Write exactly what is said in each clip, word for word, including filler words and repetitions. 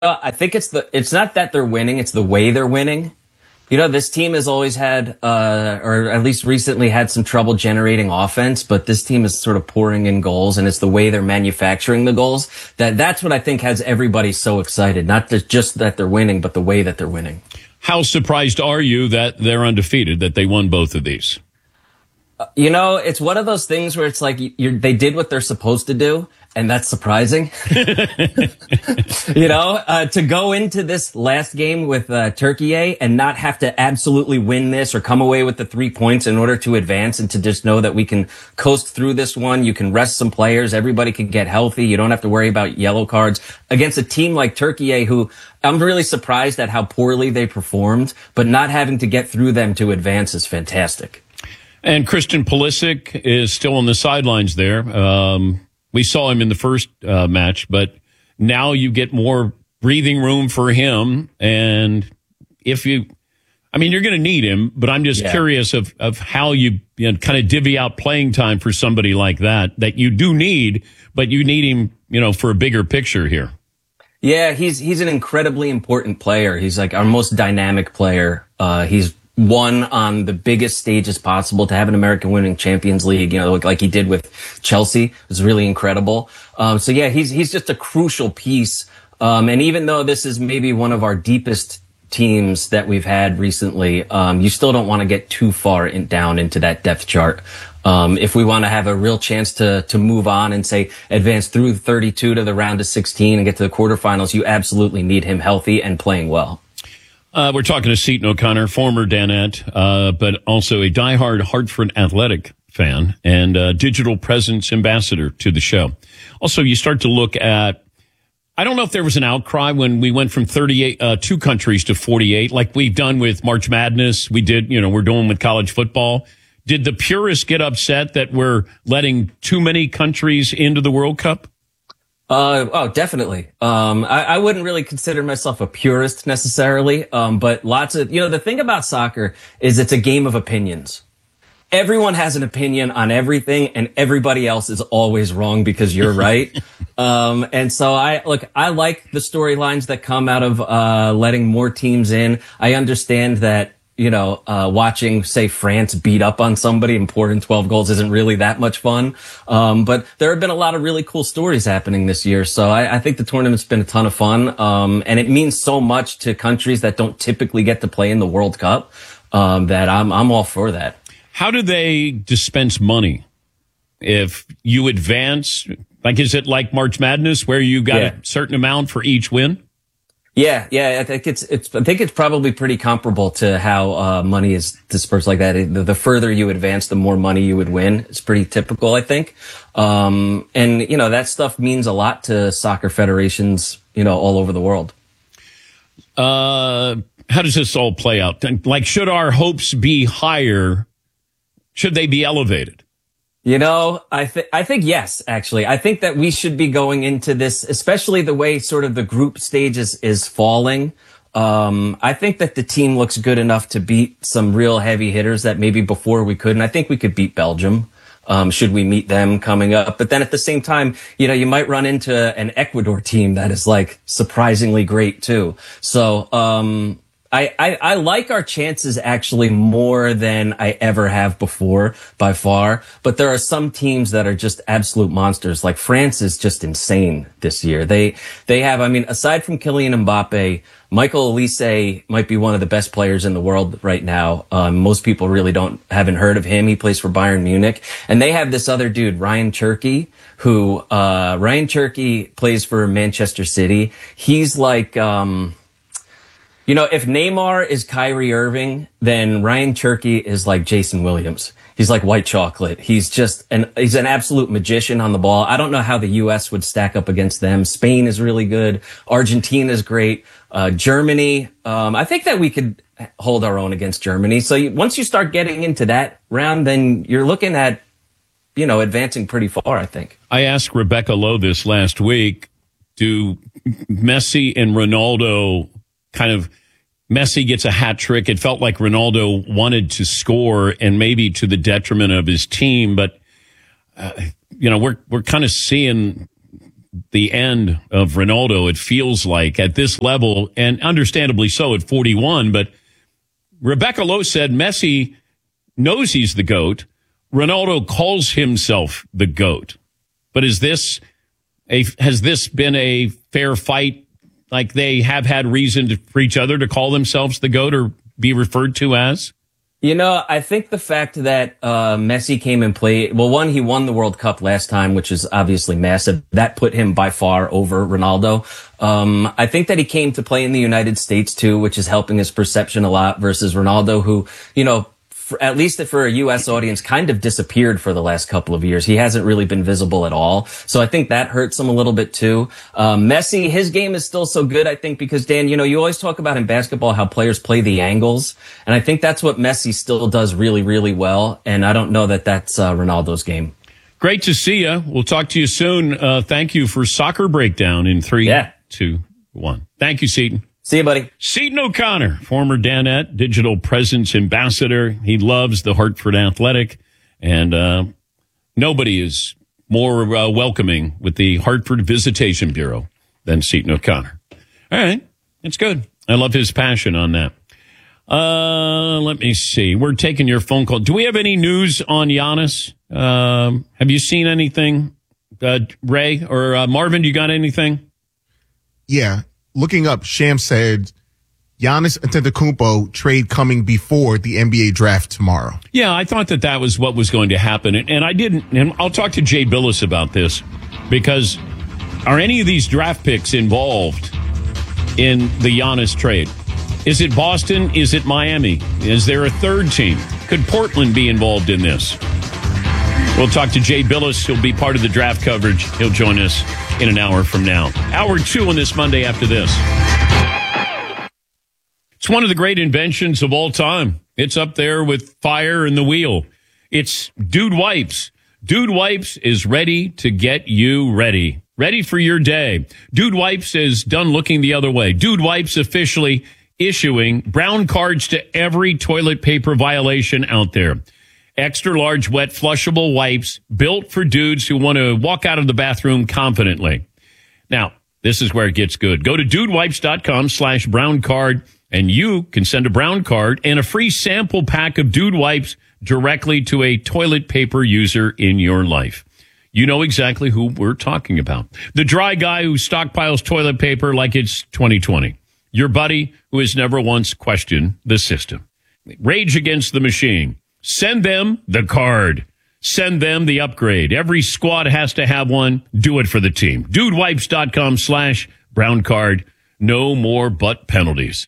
I think it's the it's not that they're winning, it's the way they're winning. You know, this team has always had, uh, or at least recently had some trouble generating offense, but this team is sort of pouring in goals, and it's the way they're manufacturing the goals that that's what I think has everybody so excited. Not that just that they're winning, but the way that they're winning. How surprised are you that they're undefeated, that they won both of these? You know, it's one of those things where it's like you're, they did what they're supposed to do, and that's surprising. You know, uh, to go into this last game with uh, Turkey and not have to absolutely win this or come away with the three points in order to advance, and to just know that we can coast through this one. You can rest some players. Everybody can get healthy. You don't have to worry about yellow cards against a team like Turkey, who I'm really surprised at how poorly they performed, but not having to get through them to advance is fantastic. And Christian Pulisic is still on the sidelines there. Um, we saw him in the first uh, match, but now you get more breathing room for him. And if you, I mean, you're going to need him, but I'm just yeah. curious of, of how you, you know, kind of divvy out playing time for somebody like that, that you do need, but you need him, you know, for a bigger picture here. Yeah, he's, he's an incredibly important player. He's like our most dynamic player. Uh, he's won on the biggest stages possible. To have an American winning Champions League, you know, like, like he did with Chelsea, was really incredible. Um, so yeah, he's, he's just a crucial piece. Um, and even though this is maybe one of our deepest teams that we've had recently, um, you still don't want to get too far in, down into that depth chart. Um, if we want to have a real chance to, to move on and say advance through thirty-two to the round of sixteen and get to the quarterfinals, you absolutely need him healthy and playing well. Uh, we're talking to Seton O'Connor, former Danette, uh, but also a diehard Hartford Athletic fan and uh, digital presence ambassador to the show. Also, you start to look at, I don't know if there was an outcry when we went from thirty-eight, uh, two countries to forty-eight, like we've done with March Madness. We did, you know, we're doing with college football. Did the purists get upset that we're letting too many countries into the World Cup? Uh, oh, definitely. Um, I, I wouldn't really consider myself a purist necessarily. Um, but lots of, you know, the thing about soccer is it's a game of opinions. Everyone has an opinion on everything, and everybody else is always wrong because you're right. um, and so I, look, I like the storylines that come out of, uh, letting more teams in. I understand that, you know, uh, watching, say, France beat up on somebody and pour in twelve goals isn't really that much fun. Um, but there have been a lot of really cool stories happening this year. So I, I think the tournament's been a ton of fun. Um, and it means so much to countries that don't typically get to play in the World Cup, um, that I'm, I'm all for that. How do they dispense money? If you advance, like, is it like March Madness where you got yeah. a certain amount for each win? Yeah, yeah, I think it's, it's, I think it's probably pretty comparable to how, uh, money is dispersed like that. The, the further you advance, the more money you would win. It's pretty typical, I think. Um, and, you know, that stuff means a lot to soccer federations, you know, all over the world. Uh, how does this all play out? Like, should our hopes be higher? Should they be elevated? You know, I think, I think yes, actually. I think that we should be going into this, especially the way sort of the group stage is, is falling. Um, I think that the team looks good enough to beat some real heavy hitters that maybe before we couldn't. I think we could beat Belgium, um, should we meet them coming up. But then at the same time, you know, you might run into an Ecuador team that is like surprisingly great too. So, um, I, I, I like our chances actually more than I ever have before by far, but there are some teams that are just absolute monsters. Like France is just insane this year. They, they have, I mean, aside from Kylian Mbappe, Michael Olise might be one of the best players in the world right now. Um, most people really don't, haven't heard of him. He plays for Bayern Munich, and they have this other dude, Ryan Cherki, who, uh, Ryan Cherki plays for Manchester City. He's like, um, you know, if Neymar is Kyrie Irving, then Ryan Cherki is like Jason Williams. He's like white chocolate. He's just an, he's an absolute magician on the ball. I don't know how the U S would stack up against them. Spain is really good. Argentina is great. Uh, Germany, um, I think that we could hold our own against Germany. So you, once you start getting into that round, then you're looking at, you know, advancing pretty far, I think. I asked Rebecca Lowe this last week, do Messi and Ronaldo kind of, Messi gets a hat trick. It felt like Ronaldo wanted to score, and maybe to the detriment of his team. But, uh, you know, we're, we're kind of seeing the end of Ronaldo, it feels like, at this level, and understandably so at forty-one. But Rebecca Lowe said Messi knows he's the GOAT. Ronaldo calls himself the GOAT. But is this a, has this been a fair fight? Like they have had reason to, for each other to call themselves the GOAT or be referred to as? You know, I think the fact that uh Messi came and played, well, one, he won the World Cup last time, which is obviously massive. That put him by far over Ronaldo. Um I think that he came to play in the United States too, which is helping his perception a lot versus Ronaldo, who, you know, for, at least for a U S audience, kind of disappeared for the last couple of years. He hasn't really been visible at all. So I think that hurts him a little bit too. Um, Messi, his game is still so good, I think, because Dan, you know, you always talk about in basketball how players play the angles. And I think that's what Messi still does really, really well. And I don't know that that's uh, Ronaldo's game. Great to see you. We'll talk to you soon. Uh, thank you for Soccer Breakdown in three, yeah. two, one. Thank you, Seton. See you, buddy. Seton O'Connor, former Danette, digital presence ambassador. He loves the Hartford Athletic, and uh, nobody is more uh, welcoming with the Hartford Visitation Bureau than Seton O'Connor. All right, that's good. I love his passion on that. Uh, let me see. We're taking your phone call. Do we have any news on Giannis? Um, have you seen anything, uh, Ray or uh, Marvin? You got anything? Yeah. Looking up, Sham said Giannis Antetokounmpo trade coming before the N B A draft tomorrow. Yeah, I thought that that was what was going to happen. And, and I didn't. And I'll talk to Jay Billis about this, because are any of these draft picks involved in the Giannis trade? Is it Boston? Is it Miami? Is there a third team? Could Portland be involved in this? We'll talk to Jay Billis. He'll be part of the draft coverage. He'll join us in an hour from now. Hour two on this Monday after this. It's one of the great inventions of all time. It's up there with fire and the wheel. It's Dude Wipes. Dude Wipes is ready to get you ready. Ready for your day. Dude Wipes is done looking the other way. Dude Wipes officially issuing brown cards to every toilet paper violation out there. Extra large, wet, flushable wipes built for dudes who want to walk out of the bathroom confidently. Now, this is where it gets good. Go to dudewipes.com slash brown card, and you can send a brown card and a free sample pack of Dude Wipes directly to a toilet paper user in your life. You know exactly who we're talking about. The dry guy who stockpiles toilet paper like it's twenty twenty. Your buddy who has never once questioned the system. Rage Against the Machine. Send them the card. Send them the upgrade. Every squad has to have one. Do it for the team. Dudewipes.com slash brown card. No more butt penalties.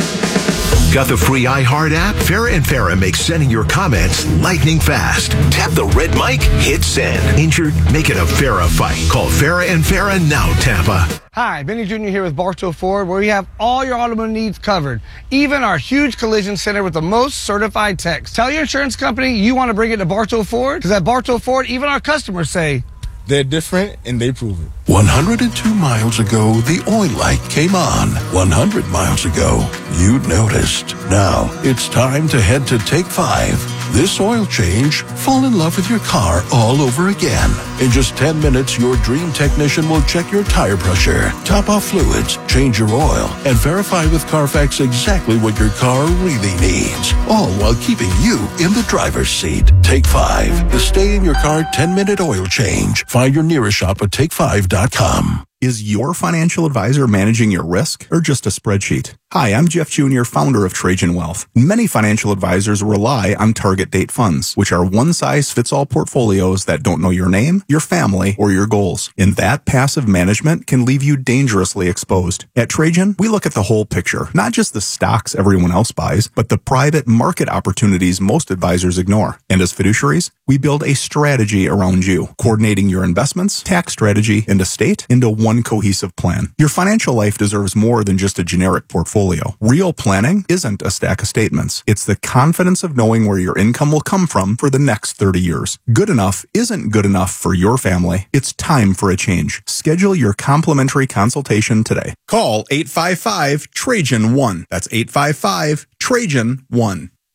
Got the free iHeart app? Farrah and Farrah makes sending your comments lightning fast. Tap the red mic, hit send. Injured? Make it a Farrah fight. Call Farrah and Farrah now, Tampa. Hi, Benny Junior here with Bartow Ford, where we have all your automotive needs covered. Even our huge collision center with the most certified techs. Tell your insurance company you want to bring it to Bartow Ford, because at Bartow Ford, even our customers say they're different and they prove it. one hundred two miles ago, the oil light came on. one hundred miles ago, you noticed. Now, it's time to head to Take Five. This oil change, fall in love with your car all over again. In just ten minutes, your dream technician will check your tire pressure, top off fluids, change your oil, and verify with Carfax exactly what your car really needs. All while keeping you in the driver's seat. Take Five, the stay in your car ten minute oil change. Find your nearest shop at take five dot com. Is your financial advisor managing your risk or just a spreadsheet? Hi, I'm Jeff Junior, founder of Trajan Wealth. Many financial advisors rely on target date funds, which are one-size-fits-all portfolios that don't know your name, your family, or your goals. And that passive management can leave you dangerously exposed. At Trajan, we look at the whole picture, not just the stocks everyone else buys, but the private market opportunities most advisors ignore. And as fiduciaries, we build a strategy around you, coordinating your investments, tax strategy, and estate into one cohesive plan. Your financial life deserves more than just a generic portfolio. Real planning isn't a stack of statements. It's the confidence of knowing where your income will come from for the next thirty years. Good enough isn't good enough for your family. It's time for a change. Schedule your complimentary consultation today. Call eight five five, Trajan one. That's eight five five, Trajan one.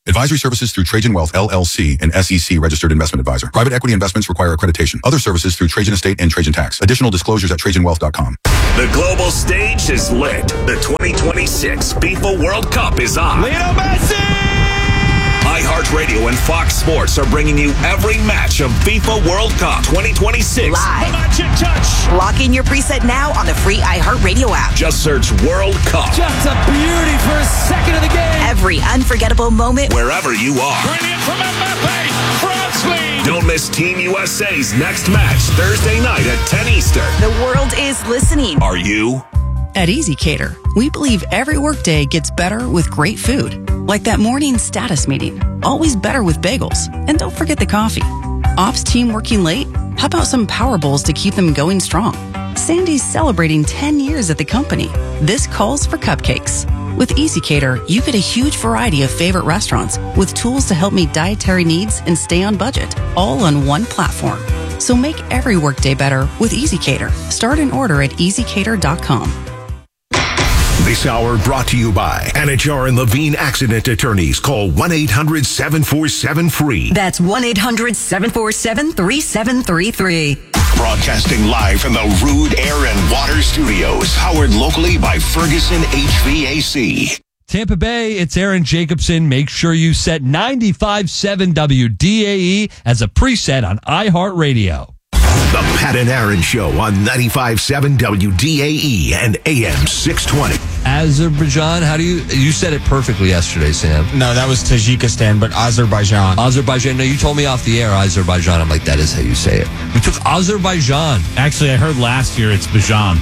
Advisory services through Trajan Wealth, L L C, an S E C registered investment advisor. Private equity investments require accreditation. Other services through Trajan Estate and Trajan Tax. Additional disclosures at trajan wealth dot com. The global stage is lit. The twenty twenty-six FIFA World Cup is on. Lionel Messi! iHeartRadio and Fox Sports are bringing you every match of FIFA World Cup twenty twenty-six. Live. Magic touch. Lock in your preset now on the free iHeartRadio app. Just search World Cup. Just a beauty for a second of the game. Every unforgettable moment. Wherever you are. Brilliant from Mbappe. France lead. Don't miss Team U S A's next match Thursday night at ten Eastern. The world is listening. Are you? At EasyCater, we believe every workday gets better with great food. Like that morning status meeting. Always better with bagels. And don't forget the coffee. Ops team working late? How about some Power Bowls to keep them going strong? Sandy's celebrating ten years at the company. This calls for cupcakes. With EasyCater, you get a huge variety of favorite restaurants with tools to help meet dietary needs and stay on budget, all on one platform. So make every workday better with EasyCater. Start an order at easy cater dot com. This hour brought to you by Anajar and Levine Accident Attorneys. Call one eight hundred seven four seven free. That's one eight hundred seven four seven three seven three three. Broadcasting live from the Rude Air and Water Studios. Powered locally by Ferguson H V A C. Tampa Bay, it's Aaron Jacobson. Make sure you set ninety-five point seven W D A E as a preset on iHeartRadio. The Pat and Aaron Show on ninety-five point seven W D A E and A M six twenty. Azerbaijan, how do you, you said it perfectly yesterday, Sam. No, that was Tajikistan, but Azerbaijan. Azerbaijan, no, you told me off the air, Azerbaijan. I'm like, that is how you say it. We took Azerbaijan. Actually, I heard last year it's Bajan.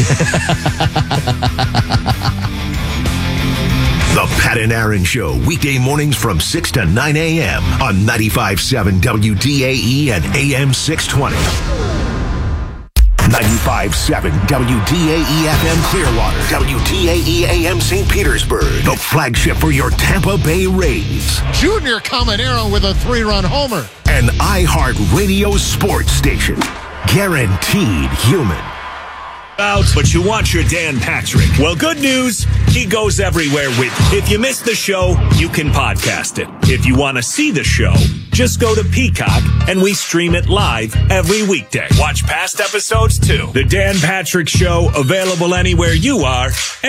The Pat and Aaron Show, weekday mornings from six to nine a.m. on ninety-five point seven W D A E and A M six twenty. ninety-five point seven W D A E F M Clearwater, W D A E A M Saint Petersburg, the flagship for your Tampa Bay Rays. Junior Caminero with a three-run homer. An iHeart Radio sports station. Guaranteed human. Out, but you want your Dan Patrick. Well, good news, he goes everywhere with you. If you missed the show, you can podcast it. If you want to see the show, just go to Peacock and we stream it live every weekday. Watch past episodes too. The Dan Patrick Show, available anywhere you are.